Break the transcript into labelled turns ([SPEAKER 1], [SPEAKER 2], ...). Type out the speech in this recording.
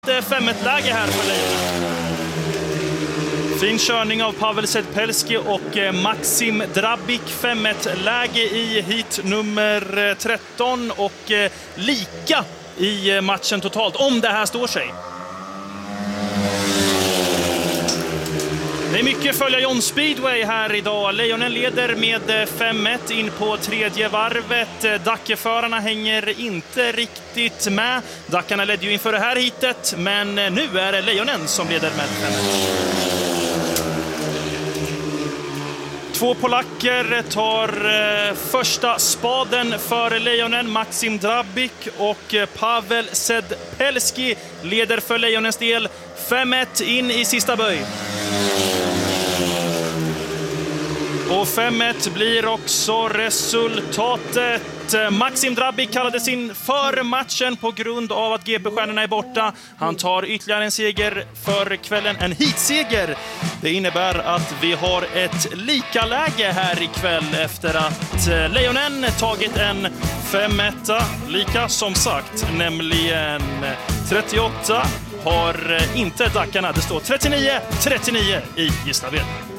[SPEAKER 1] 5-1-läge här för Lejonen. Fin körning av Pavel Sedpelski och Maxim Drabik. 5-1-läge i hit nummer 13 och lika i matchen totalt, om det här står sig. Det är mycket följa John Speedway här idag. Lejonen leder med 5-1 in på tredje varvet. Dackeförarna hänger inte riktigt med. Dackarna ledde ju inför det här hitet, men nu är det Lejonen som leder med 5-1. Två polacker tar första spaden för Lejonen. Maxim Drabik och Pavel Sedpelski leder för Lejonens del. 5-1 in i sista böj. Och 5-1 blir också resultatet. Maxim Drabik kallades in för matchen på grund av att GP-stjärnorna är borta. Han tar ytterligare en seger för kvällen, en hitseger. Det innebär att vi har ett likaläge här ikväll efter att Lejonen tagit en 5-1. Lika som sagt, nämligen 38 har inte Dackarna. Det står 39-39 i Gislaved.